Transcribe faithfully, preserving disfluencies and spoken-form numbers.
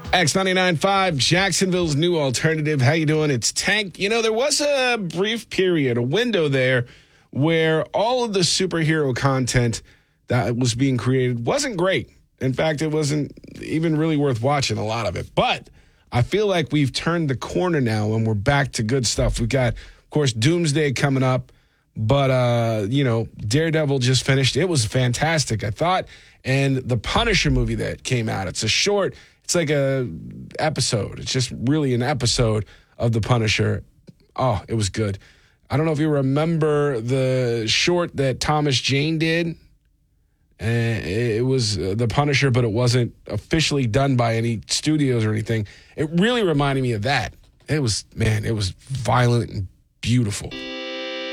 X ninety-nine point five, Jacksonville's new alternative. How you doing? It's Tank. You know, there was a brief period, a window there, where all of the superhero content that was being created wasn't great. In fact, it wasn't even really worth watching, a lot of it. But I feel like we've turned the corner now and we're back to good stuff. We've got, of course, Doomsday coming up. But, uh, you know, Daredevil just finished. It was fantastic, I thought. And the Punisher movie that came out, it's a short, it's like a episode. It's just really an episode of the Punisher. Oh, it was good. I don't know if you remember the short that Thomas Jane did. And it was the Punisher, but it wasn't officially done by any studios or anything. It really reminded me of that. It was, man, it was violent and beautiful.